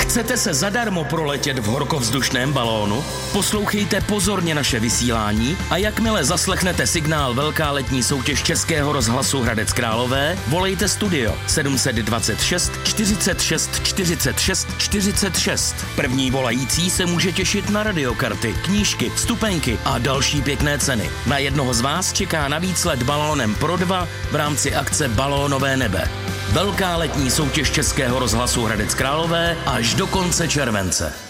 Chcete se zadarmo proletět v horkovzdušném balónu? Poslouchejte pozorně naše vysílání a jakmile zaslechnete signál Velká letní soutěž Českého rozhlasu Hradec Králové, volejte studio 726 46 46 46. První volající se může těšit na radiokarty, knížky, vstupenky a další pěkné ceny. Na jednoho z vás čeká navíc let balónem pro dva v rámci akce Balónové nebe. Velká letní soutěž Českého rozhlasu Hradec Králové až do konce července.